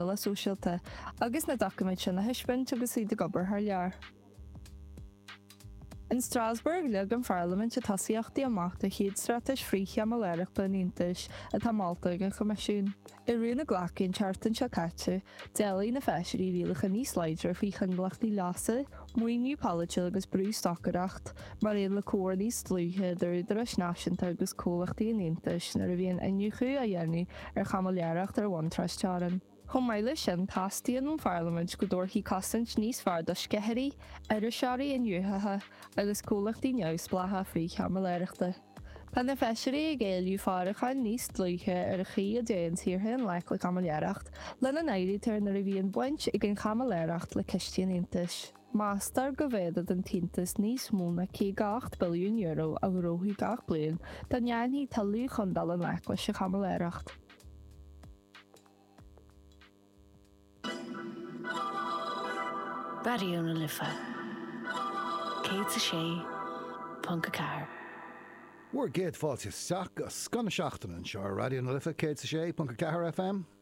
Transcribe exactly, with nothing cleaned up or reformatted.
eile sóisialta, agus na document sin na hispint agus iad gobar thar lear. In Strasbourg leag an Parliament a tasíochtaí amach de chéad strateis fríe am leireachta níontais a tá Malta an Comisiún. I riúna ghlacinn teartan se caite, déalaí na feisirí rialacha níos leidir faoi chunglaachtaí lasa, muoinniu palatil agus brú stocaracht, mar éon le cóir níos slúthe idir idir náisiúnta agus cólachtaí níontais nar a bhíon inniu chu a dhéanú ar chamal leireacht ar bhain treistearan. Chom meile sin tastíon an Parliament go dúir hí cosint níos fearr do sceirí, iriseirí inniuthaithe agus cólachtaí neamh splatha faoi chamal leireachta. Tá na feisirí ag éilú fárachain níos dlúthe ar a chi a déan tíortha an leic le chamal leireacht, lena éirítar nar a bhíon buint ag an chamal leireacht le cistí níontais. Mástar go bhéadad an tíntas níos múna cé gacht billiún euro a bhróthú gach bliain don neannaí talú chundal an leic leis a chamal leireacht. Radio na Lifa. Céad sa sé, Punca Car. We're gate fáilte seach a scanna seachtain an seo Radio na Lifa, Céad sa sé, Punca Car F M.